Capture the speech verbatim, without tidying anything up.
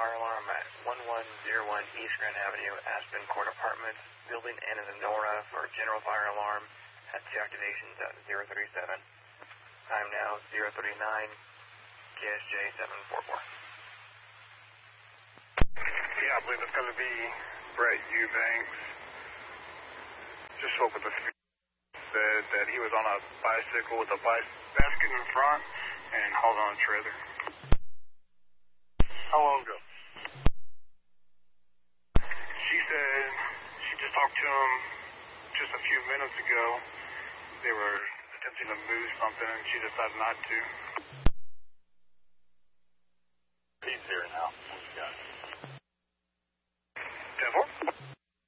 fire alarm at one one zero one East Grand Avenue, Aspen Court Apartments, building N as in Nora for general fire alarm. Had two activations at zero three seven. Time now zero three nine, K S J seven four four. Yeah, I believe it's going to be Brett Eubanks. Just spoke with the said that he was on a bicycle with a bicycle basket in front and hauled on a trailer. How long ago? She said she just talked to him just a few minutes ago. They were attempting to move something and she decided not to. He's here now. He's got it.